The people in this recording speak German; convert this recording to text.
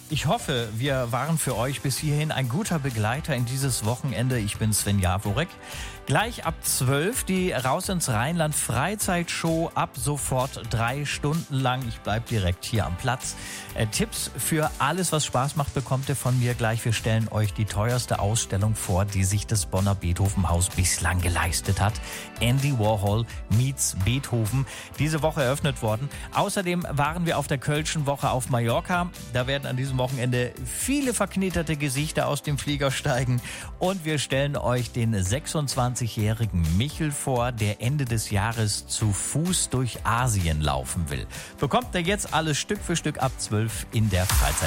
Ich hoffe, wir waren für euch bis hierhin ein guter Begleiter in dieses Wochenende. Ich bin Sven Jaworek. Gleich ab 12 die Raus ins Rheinland Freizeitshow. Ab sofort 3 Stunden lang. Ich bleib direkt hier am Platz. Tipps für alles, was Spaß macht, bekommt ihr von mir gleich. Wir stellen euch die teuerste Ausstellung vor, die sich das Bonner Beethoven-Haus bislang geleistet hat. Andy Warhol meets Beethoven. Diese Woche eröffnet worden. Außerdem waren wir auf der Kölschen Woche auf Mallorca. Da werden an diesem Wochenende viele verknitterte Gesichter aus dem Flieger steigen. Und wir stellen euch den 26-jährigen Michel vor, der Ende des Jahres zu Fuß durch Asien laufen will. Bekommt er jetzt alles Stück für Stück ab 12 in der Freizeit.